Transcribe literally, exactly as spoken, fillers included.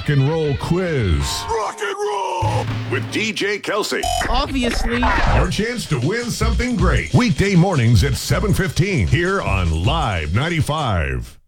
rock and roll quiz. Rock and roll with D J Kelsey. Obviously. Your chance to win something great. Weekday mornings at seven fifteen here on Live ninety-five.